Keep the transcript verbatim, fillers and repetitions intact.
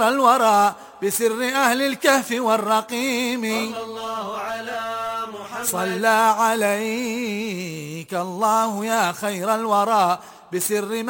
خير الورى بسر أهل الكهف والرقيم. صلى الله على محمد صلى عليك الله يا خير الورى بسر